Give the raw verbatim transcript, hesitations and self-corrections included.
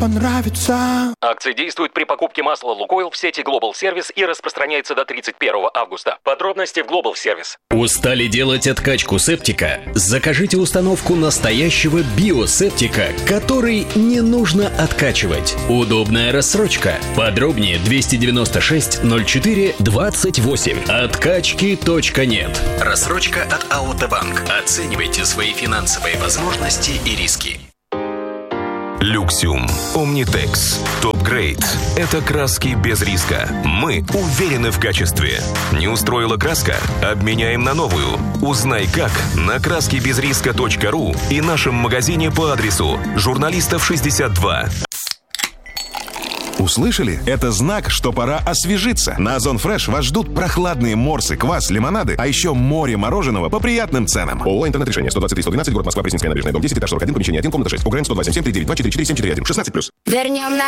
понравится. Акция действует при покупке масла «Лукойл» в сети Global Service и распространяется до тридцать первого августа. Подробности в Global Service. Устали делать откачку септика? Закажите установку настоящего биосептика, который не нужно откачивать. Удобная рассрочка. Подробнее двести девяносто шесть ноль четыре двадцать восемь. Откачки точка нет. Рассрочка от Аутобанк. Оценивайте свои финансовые возможности и риски. Люксиум, Омнитекс, Топ-Грейд – это краски без риска. Мы уверены в качестве. Не устроила краска? Обменяем на новую. Узнай как на краски без риска точка ру и нашем магазине по адресу Журналистов шестьдесят два. Услышали? Это знак, что пора освежиться. На Озон Фреш вас ждут прохладные морсы, квас, лимонады, а еще море мороженого по приятным ценам. ООО «Интернет-решение». сто двадцать три сто двенадцать, город Москва, Пресненская набережная, дом десять, этаж сорок один, помещение один, комната шесть. УГРН сто два семь семь три девять два четыре четыре семь четыре один. шестнадцать плюс. Вернем на